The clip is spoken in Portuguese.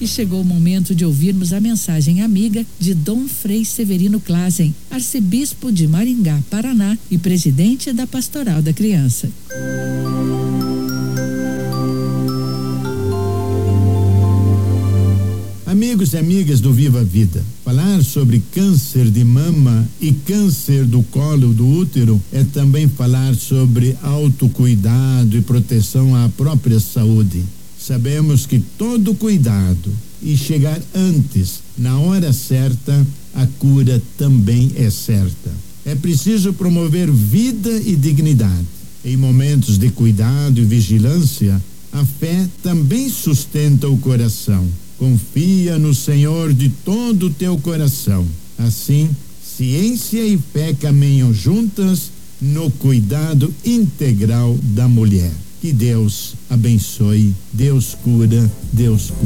E chegou o momento de ouvirmos a mensagem amiga de Dom Frei Severino Clasen, arcebispo de Maringá, Paraná e presidente da Pastoral da Criança. Amigos e amigas do Viva a Vida, falar sobre câncer de mama e câncer do colo do útero é também falar sobre autocuidado e proteção à própria saúde. Sabemos que todo cuidado e chegar antes, na hora certa, a cura também é certa. É preciso promover vida e dignidade. Em momentos de cuidado e vigilância, a fé também sustenta o coração. Confia no Senhor de todo o teu coração. Assim, ciência e fé caminham juntas no cuidado integral da mulher. Que Deus abençoe, Deus cura, Deus cura.